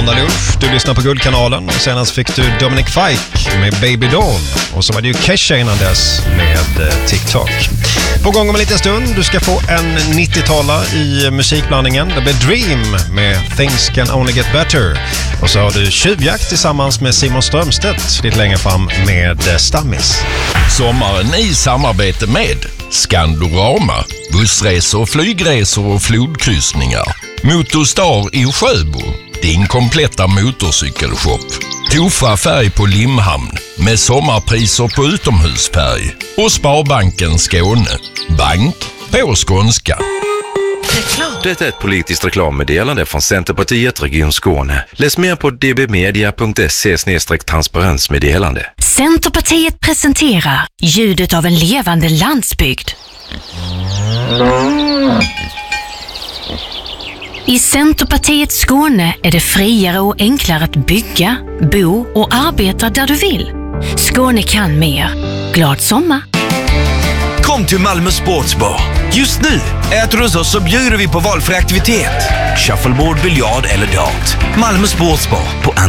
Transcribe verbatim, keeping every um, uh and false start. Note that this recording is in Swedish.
Måndag lunch. Du lyssnar på Guldkanalen. Senast fick du Dominic Fike med Baby Doll. Och så var det ju Kesha innan dess med eh, TikTok. På gång om en liten stund. Du ska få en nittiotalare i musikblandningen. Det blir Dream med Things Can Only Get Better. Och så har du Tjuvjakt tillsammans med Simon Strömstedt lite längre fram med eh, Stammis. Sommaren i samarbete med Skandorama, bussresor, flygresor och flodkryssningar. Motorstar i Sjöbo, din kompletta motorcykelshop. Tofa färg på Limhamn med sommarpriser på utomhusfärg. Och Sparbanken Skåne, bank på skånska. Det är ett politiskt reklammeddelande från Centerpartiet Region Skåne. Läs mer på d b media punkt se slash transparensmeddelande. Centerpartiet presenterar ljudet av en levande landsbygd. I Centerpartiet Skåne är det friare och enklare att bygga, bo och arbeta där du vill. Skåne kan mer. Glad sommar! Kom till Malmö Sportsbar. Just nu äter du hos oss så bjuder vi på valfri aktivitet. Shuffleboard, biljard eller dart. Malmö Sportsbar på